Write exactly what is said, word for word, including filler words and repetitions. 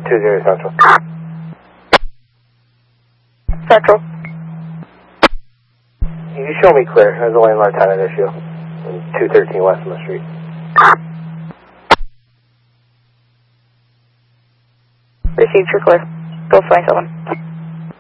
two zero Central. Central. You show me clear. There's a lane left hand issue. two thirteen West on the street. Received, you're clear. Go twenty-seven.